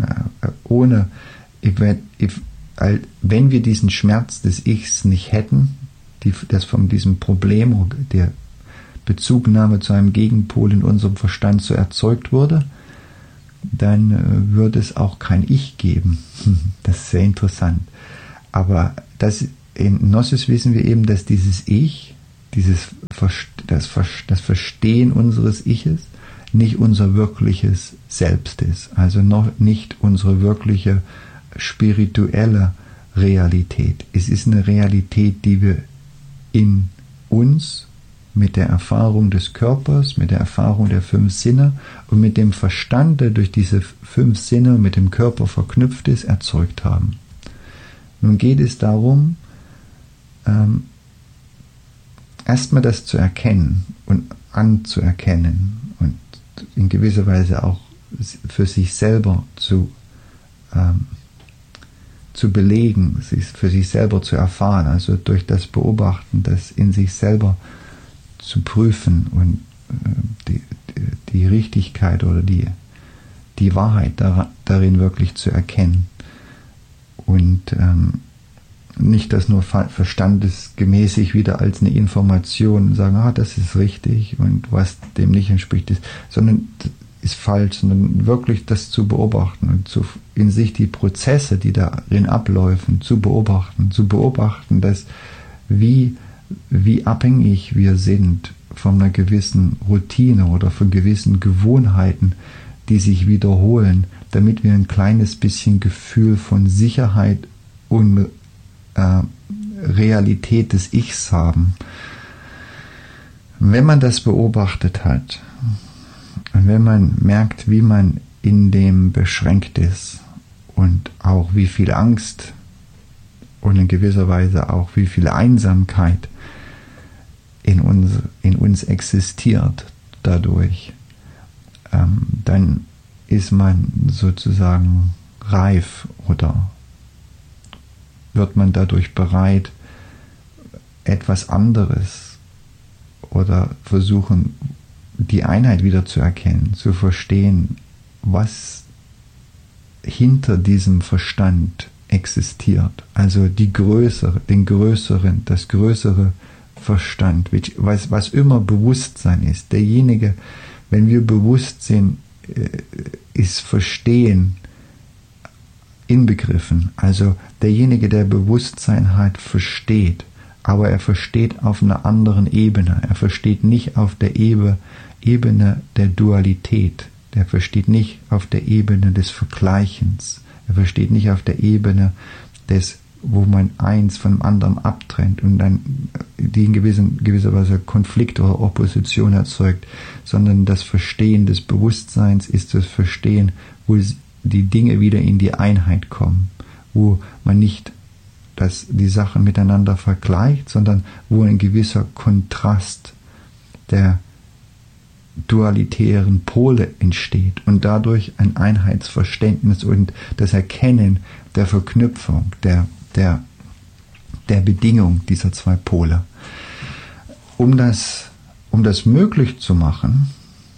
wenn wir diesen Schmerz des Ichs nicht hätten, das von diesem Problem, der Bezugnahme zu einem Gegenpol in unserem Verstand so erzeugt wurde, dann würde es auch kein Ich geben. Das ist sehr interessant. Aber in Gnosis wissen wir eben, dass dieses Ich, das Verstehen unseres Iches, nicht unser wirkliches Selbst ist. Also noch nicht unsere wirkliche spirituelle Realität. Es ist eine Realität, die wir in uns mit der Erfahrung des Körpers, mit der Erfahrung der 5 Sinne und mit dem Verstand, der durch diese 5 Sinne mit dem Körper verknüpft ist, erzeugt haben. Nun geht es darum, erstmal das zu erkennen und anzuerkennen und in gewisser Weise auch für sich selber zu belegen, für sich selber zu erfahren, also durch das Beobachten, das in sich selber zu prüfen und die Richtigkeit oder die Wahrheit darin wirklich zu erkennen und nicht das nur verstandesgemäßig wieder als eine Information sagen, das ist richtig und was dem nicht entspricht ist falsch, sondern wirklich das zu beobachten und in sich die Prozesse, die darin abläufen, zu beobachten, dass wie abhängig wir sind von einer gewissen Routine oder von gewissen Gewohnheiten, die sich wiederholen, damit wir ein kleines bisschen Gefühl von Sicherheit und Realität des Ichs haben. Wenn man das beobachtet hat und wenn man merkt, wie man in dem beschränkt ist und auch wie viel Angst und in gewisser Weise auch wie viel Einsamkeit in uns existiert dadurch, dann ist man sozusagen reif oder wird man dadurch bereit, etwas anderes oder versuchen, die Einheit wieder zu erkennen, zu verstehen, was hinter diesem Verstand existiert. Also das größere Verstand, was immer Bewusstsein ist. Derjenige, wenn wir bewusst sind, ist Verstehen inbegriffen. Also derjenige, der Bewusstsein hat, versteht, aber er versteht auf einer anderen Ebene. Er versteht nicht auf der Ebene der Dualität. Er versteht nicht auf der Ebene des Vergleichens. Er versteht nicht auf der Ebene wo man eins vom anderen abtrennt und dann die in gewisser Weise Konflikt oder Opposition erzeugt, sondern das Verstehen des Bewusstseins ist das Verstehen, wo die Dinge wieder in die Einheit kommen, wo man nicht die Sachen miteinander vergleicht, sondern wo ein gewisser Kontrast der dualitären Pole entsteht und dadurch ein Einheitsverständnis und das Erkennen der Verknüpfung, der Bedingung dieser 2 Pole. Um das möglich zu machen,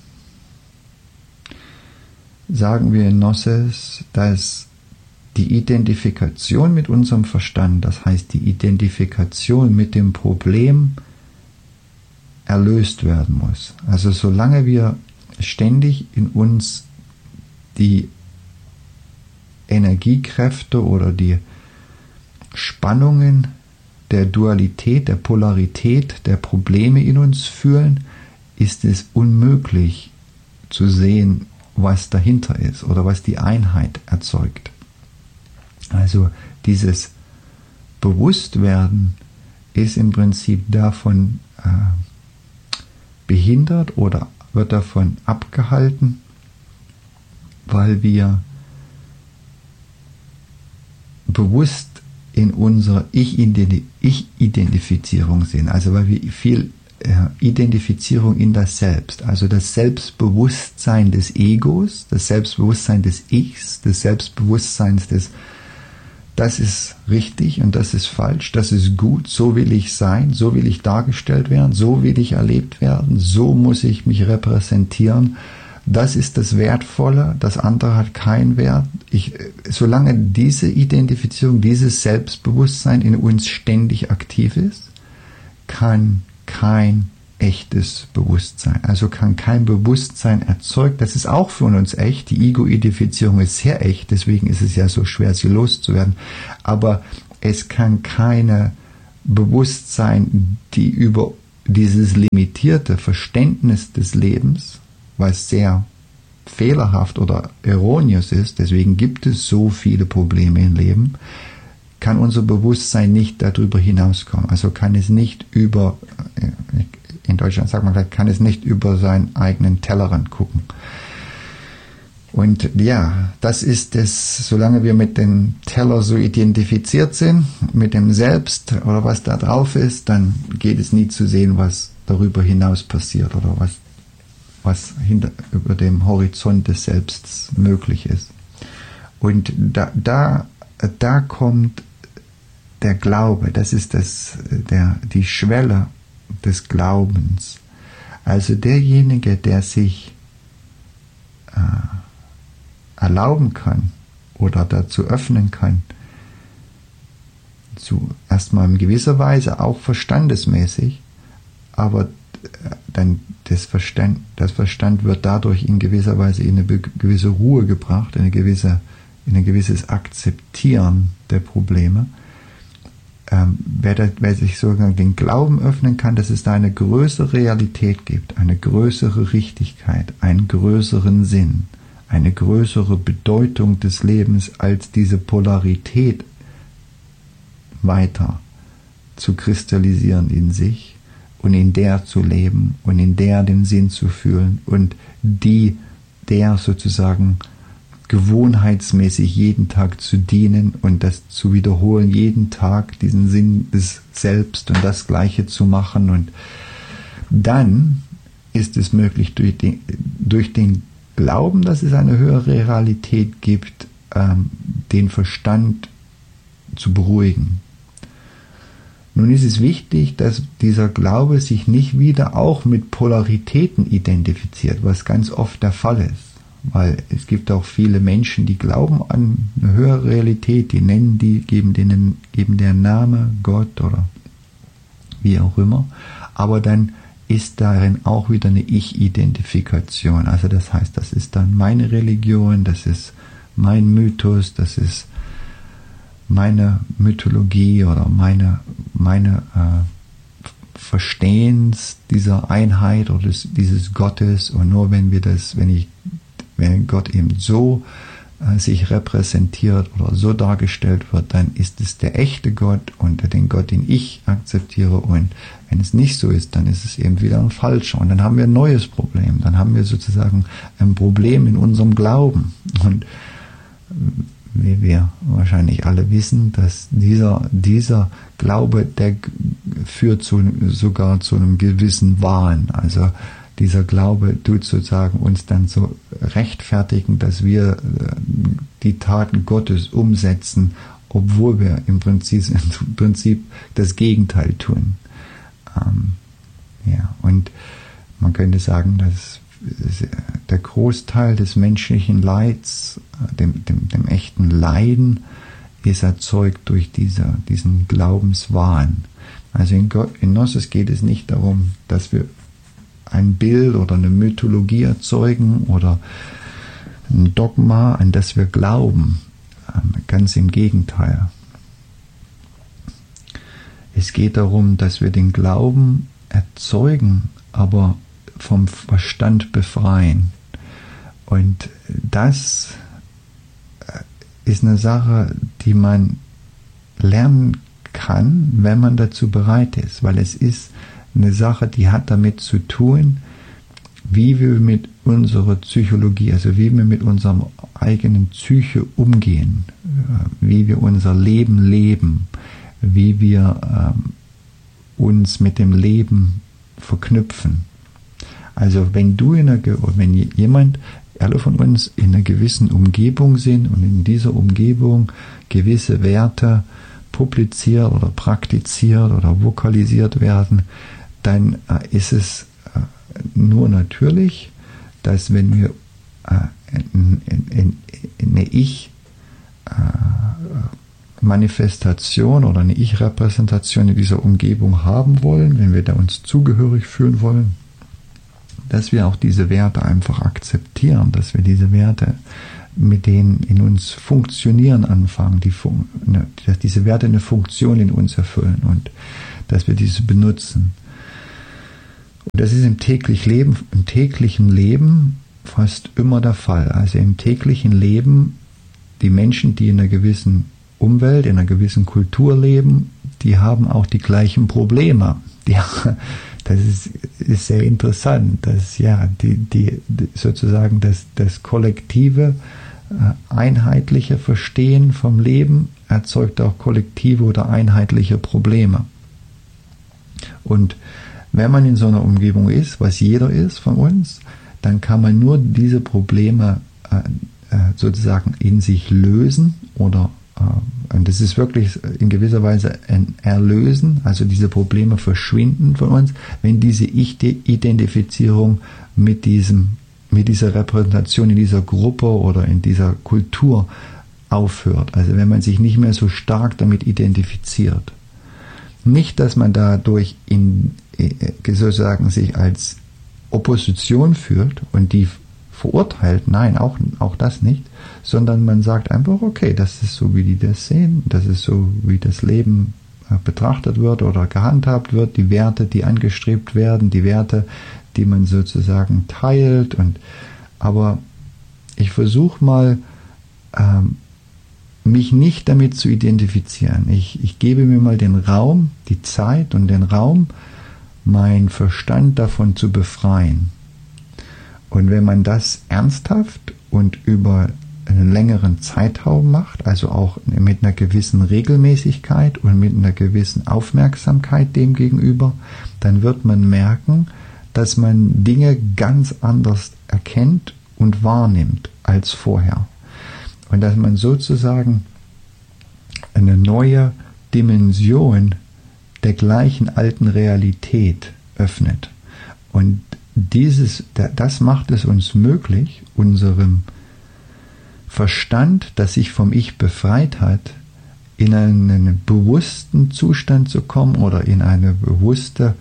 sagen wir in Gnosis, dass die Identifikation mit unserem Verstand, das heißt die Identifikation mit dem Problem, erlöst werden muss. Also solange wir ständig in uns die Energiekräfte oder die Spannungen der Dualität, der Polarität, der Probleme in uns fühlen, ist es unmöglich zu sehen, was dahinter ist oder was die Einheit erzeugt. Also dieses Bewusstwerden ist im Prinzip davon behindert oder wird davon abgehalten, weil wir bewusst in unserer Ich-Identifizierung sind, also weil wir viel Identifizierung in das Selbst, also das Selbstbewusstsein des Egos, das Selbstbewusstsein des Ichs, des Selbstbewusstseins das ist richtig und das ist falsch, das ist gut, so will ich sein, so will ich dargestellt werden, so will ich erlebt werden, so muss ich mich repräsentieren, das ist das Wertvolle, das andere hat keinen Wert. Solange diese Identifizierung, dieses Selbstbewusstsein in uns ständig aktiv ist, kann kein echtes Bewusstsein. Also kann kein Bewusstsein erzeugt. Das ist auch von uns echt. Die Ego-Identifizierung ist sehr echt. Deswegen ist es ja so schwer, sie loszuwerden. Aber es kann keine Bewusstsein, die über dieses limitierte Verständnis des Lebens, was sehr fehlerhaft oder erroneous ist, deswegen gibt es so viele Probleme im Leben, kann unser Bewusstsein nicht darüber hinauskommen. Also kann es nicht über, in Deutschland sagt man gleich, kann es nicht über seinen eigenen Tellerrand gucken. Und ja, das ist es, solange wir mit dem Teller so identifiziert sind, mit dem Selbst oder was da drauf ist, dann geht es nie zu sehen, was darüber hinaus passiert oder was über dem Horizont des Selbsts möglich ist. Und da kommt der Glaube, das ist die Schwelle des Glaubens. Also derjenige, der sich erlauben kann oder dazu öffnen kann, erstmal in gewisser Weise auch verstandesmäßig, aber dann das Verstand wird dadurch in gewisser Weise in eine gewisse Ruhe gebracht, in ein gewisses Akzeptieren der Probleme. Wer sich sozusagen den Glauben öffnen kann, dass es da eine größere Realität gibt, eine größere Richtigkeit, einen größeren Sinn, eine größere Bedeutung des Lebens als diese Polarität weiter zu kristallisieren in sich und in der zu leben und in der den Sinn zu fühlen und der sozusagen gewohnheitsmäßig jeden Tag zu dienen und das zu wiederholen, jeden Tag diesen Sinn des Selbst und das Gleiche zu machen. Und dann ist es möglich, durch den Glauben, dass es eine höhere Realität gibt, den Verstand zu beruhigen. Nun ist es wichtig, dass dieser Glaube sich nicht wieder auch mit Polaritäten identifiziert, was ganz oft der Fall ist. Weil es gibt auch viele Menschen, die glauben an eine höhere Realität, geben deren Name Gott oder wie auch immer, aber dann ist darin auch wieder eine Ich-Identifikation. Also das heißt, das ist dann meine Religion, das ist mein Mythos, das ist meine Mythologie oder meine Verstehens dieser Einheit oder dieses Gottes. Und nur wenn Gott eben so sich repräsentiert oder so dargestellt wird, dann ist es der echte Gott und den Gott, den ich akzeptiere. Und wenn es nicht so ist, dann ist es eben wieder ein falscher. Und dann haben wir ein neues Problem. Dann haben wir sozusagen ein Problem in unserem Glauben. Und wie wir wahrscheinlich alle wissen, dass dieser Glaube, der führt sogar zu einem gewissen Wahn. Also dieser Glaube tut sozusagen uns dann so rechtfertigen, dass wir die Taten Gottes umsetzen, obwohl wir im Prinzip das Gegenteil tun. Und man könnte sagen, dass der Großteil des menschlichen Leids, dem echten Leiden, ist erzeugt durch diesen Glaubenswahn. Also in Gnosis geht es nicht darum, dass wir ein Bild oder eine Mythologie erzeugen oder ein Dogma, an das wir glauben. Ganz im Gegenteil. Es geht darum, dass wir den Glauben erzeugen, aber vom Verstand befreien. Und das ist eine Sache, die man lernen kann, wenn man dazu bereit ist, weil es ist eine Sache, die hat damit zu tun, wie wir mit unserer Psychologie, also wie wir mit unserem eigenen Psyche umgehen, wie wir unser Leben leben, wie wir uns mit dem Leben verknüpfen. Also wenn alle von uns in einer gewissen Umgebung sind und in dieser Umgebung gewisse Werte publiziert oder praktiziert oder vokalisiert werden, dann ist es nur natürlich, dass wenn wir Manifestation oder eine Ich-Repräsentation in dieser Umgebung haben wollen, wenn wir da uns zugehörig fühlen wollen, dass wir auch diese Werte einfach akzeptieren, dass wir diese Werte, mit denen in uns funktionieren, anfangen, dass diese Werte eine Funktion in uns erfüllen und dass wir diese benutzen. Und das ist im täglichen Leben fast immer der Fall. Also im täglichen Leben, die Menschen, die in einer gewissen Umwelt, in einer gewissen Kultur leben, die haben auch die gleichen Probleme. Das ist sehr interessant, dass sozusagen das kollektive, einheitliche Verstehen vom Leben erzeugt auch kollektive oder einheitliche Probleme. Und wenn man in so einer Umgebung ist, was jeder ist von uns, dann kann man nur diese Probleme sozusagen in sich lösen und das ist wirklich in gewisser Weise ein Erlösen, also diese Probleme verschwinden von uns, wenn diese Ich-Identifizierung mit dieser Repräsentation in dieser Gruppe oder in dieser Kultur aufhört. Also wenn man sich nicht mehr so stark damit identifiziert. Nicht, dass man dadurch sozusagen sich als Opposition fühlt und die verurteilt, nein, auch das nicht, sondern man sagt einfach, okay, das ist so, wie die das sehen, das ist so, wie das Leben betrachtet wird oder gehandhabt wird, die Werte, die angestrebt werden, die Werte, die man sozusagen teilt. Aber ich versuche mal, mich nicht damit zu identifizieren. Ich gebe mir mal den Raum, die Zeit und den Raum, meinen Verstand davon zu befreien. Und wenn man das ernsthaft und über einen längeren Zeitraum macht, also auch mit einer gewissen Regelmäßigkeit und mit einer gewissen Aufmerksamkeit dem gegenüber, dann wird man merken, dass man Dinge ganz anders erkennt und wahrnimmt als vorher. Und dass man sozusagen eine neue Dimension der gleichen alten Realität öffnet. Und das macht es uns möglich, unserem Verstand, das sich vom Ich befreit hat, in einen bewussten Zustand zu kommen oder in eine bewusstere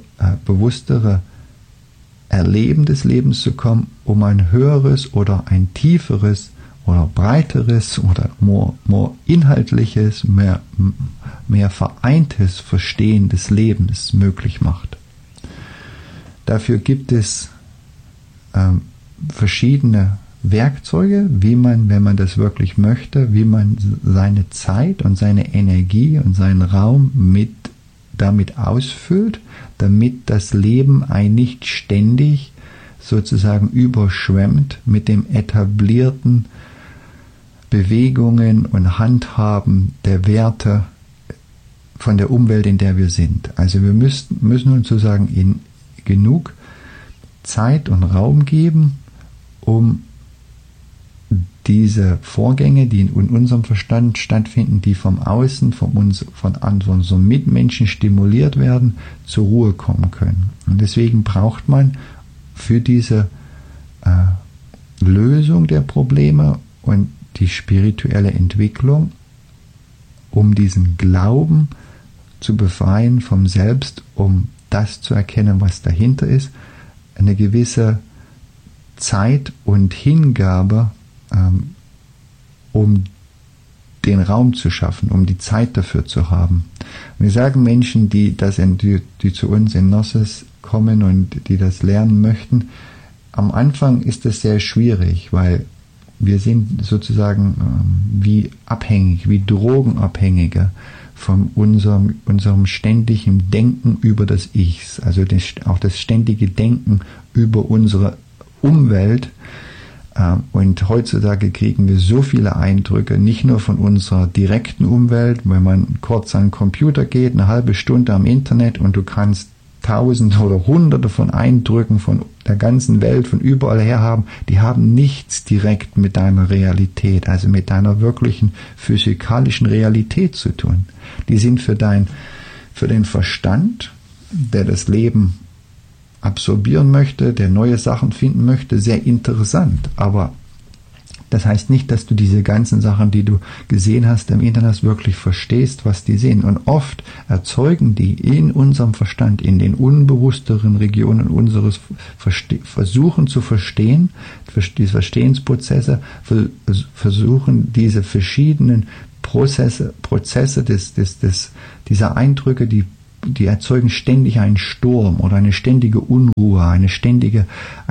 Erleben des Lebens zu kommen, um ein höheres oder ein tieferes oder breiteres oder more inhaltliches, mehr vereintes Verstehen des Lebens möglich macht. Dafür gibt es verschiedene Werkzeuge, wie man, wenn man das wirklich möchte, wie man seine Zeit und seine Energie und seinen Raum damit ausfüllt, damit das Leben einen nicht ständig sozusagen überschwemmt mit dem etablierten Bewegungen und Handhaben der Werte von der Umwelt, in der wir sind. Also wir müssen uns sozusagen genug Zeit und Raum geben, um diese Vorgänge, die in unserem Verstand stattfinden, die vom Außen, von unseren Mitmenschen stimuliert werden, zur Ruhe kommen können. Und deswegen braucht man für diese Lösung der Probleme und die spirituelle Entwicklung, um diesen Glauben zu befreien vom Selbst, um das zu erkennen, was dahinter ist, eine gewisse Zeit und Hingabe, um den Raum zu schaffen, um die Zeit dafür zu haben. Wir sagen Menschen, die zu uns in Gnosis kommen und die das lernen möchten, am Anfang ist das sehr schwierig, weil wir sind sozusagen wie abhängig, wie Drogenabhängige von unserem ständigen Denken über das Ichs, also auch das ständige Denken über unsere Umwelt. Und heutzutage kriegen wir so viele Eindrücke, nicht nur von unserer direkten Umwelt, wenn man kurz an den Computer geht, eine halbe Stunde am Internet und du kannst Tausende oder Hunderte von Eindrücken von der ganzen Welt, von überall her haben, die haben nichts direkt mit deiner Realität, also mit deiner wirklichen physikalischen Realität zu tun. Die sind für den Verstand, der das Leben absorbieren möchte, der neue Sachen finden möchte, sehr interessant. Aber Das heißt nicht, dass du diese ganzen Sachen, die du gesehen hast im Internet, wirklich verstehst, was die sehen. Und oft erzeugen die in unserem Verstand, in den unbewussteren Regionen unseres Versuchen zu verstehen, diese Verstehensprozesse, versuchen diese verschiedenen Prozesse dieser Eindrücke, die erzeugen ständig einen Sturm oder eine ständige Unruhe, eine ständige,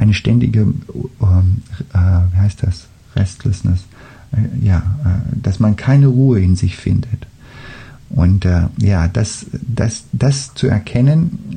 wie heißt das? Restlessness. Dass man keine Ruhe in sich findet. Und das zu erkennen,